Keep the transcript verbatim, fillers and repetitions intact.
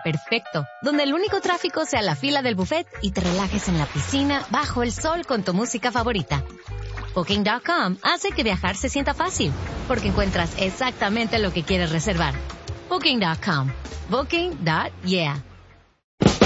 perfecto, donde el único tráfico sea la fila del buffet y te relajes en la piscina bajo el sol con tu música favorita. Booking punto com hace que viajar se sienta fácil, porque encuentras exactamente lo que quieres reservar. Booking punto com. Booking. Yeah.